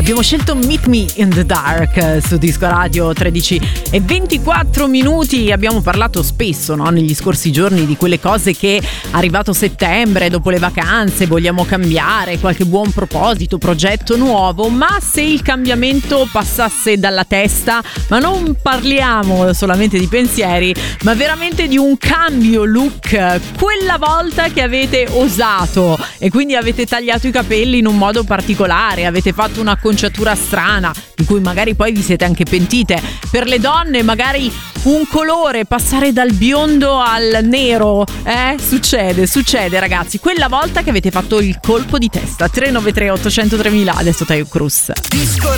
Abbiamo scelto Meet Me in the Dark su Disco Radio 13:24. Abbiamo parlato spesso, no, negli scorsi giorni di quelle cose che arrivato settembre, dopo le vacanze, vogliamo cambiare, qualche buon proposito, progetto nuovo, ma se il cambiamento passasse dalla testa, ma non parliamo solamente di pensieri, ma veramente di un cambio look, quella volta che avete osato e quindi avete tagliato i capelli in un modo particolare, avete fatto una acconciatura strana di cui magari poi vi siete anche pentite. Per le donne magari un colore, passare dal biondo al nero, succede ragazzi, quella volta che avete fatto il colpo di testa. 393 800 3000. Adesso Taio Cruz. Disco